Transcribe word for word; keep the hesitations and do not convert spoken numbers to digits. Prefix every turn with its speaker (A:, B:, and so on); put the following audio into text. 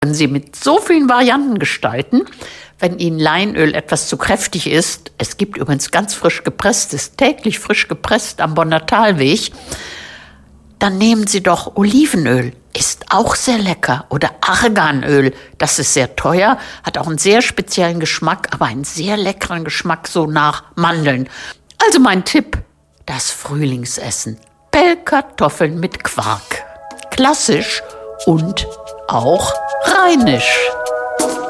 A: Können Sie mit so vielen Varianten gestalten. Wenn Ihnen Leinöl etwas zu kräftig ist, es gibt übrigens ganz frisch gepresstes, täglich frisch gepresst am Bonner Talweg, dann nehmen Sie doch Olivenöl, ist auch sehr lecker. Oder Arganöl, das ist sehr teuer, hat auch einen sehr speziellen Geschmack, aber einen sehr leckeren Geschmack, so nach Mandeln. Also mein Tipp, das Frühlingsessen. Pellkartoffeln mit Quark. Klassisch und auch rheinisch.